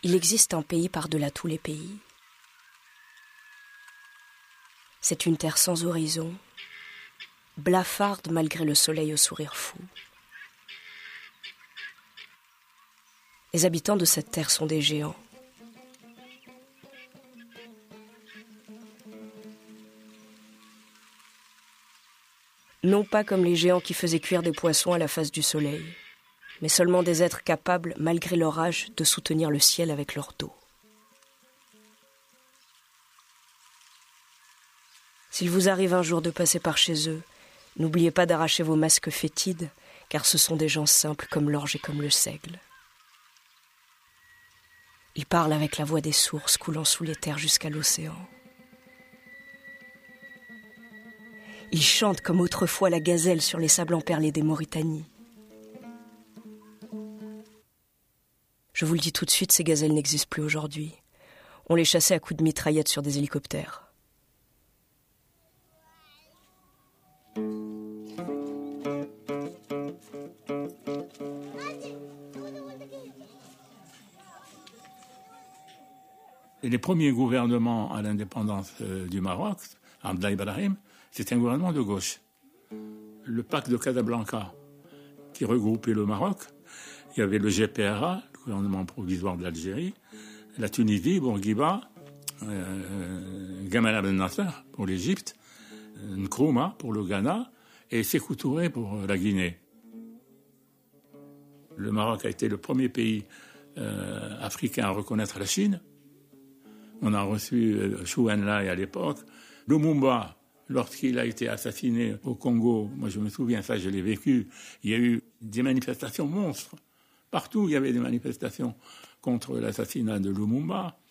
Il existe un pays par-delà tous les pays. C'est une terre sans horizon, blafarde malgré le soleil au sourire fou. Les habitants de cette terre sont des géants. Non pas comme les géants qui faisaient cuire des poissons à la face du soleil, mais seulement des êtres capables, malgré leur âge, de soutenir le ciel avec leur dos. S'il vous arrive un jour de passer par chez eux, n'oubliez pas d'arracher vos masques fétides, car ce sont des gens simples comme l'orge et comme le seigle. Ils parlent avec la voix des sources coulant sous les terres jusqu'à l'océan. Ils chantent comme autrefois la gazelle sur les sables emperlés des Mauritanies. Je vous le dis tout de suite, ces gazelles n'existent plus aujourd'hui. On les chassait à coups de mitraillettes sur des hélicoptères. Et les premiers gouvernements à l'indépendance du Maroc, Abdallah Ibrahim, c'était un gouvernement de gauche. Le pacte de Casablanca, qui regroupait le Maroc, il y avait le GPRA, le gouvernement provisoire de l'Algérie, la Tunisie, Bourguiba, Gamal Abdel Nasser pour l'Égypte, Nkrumah pour le Ghana et Sékou Touré pour la Guinée. Le Maroc a été le premier pays africain à reconnaître la Chine. On a reçu Chou En-lai à l'époque. Lumumba, lorsqu'il a été assassiné au Congo, moi je me souviens, ça je l'ai vécu, il y a eu des manifestations monstres. Partout il y avait des manifestations contre l'assassinat de Lumumba.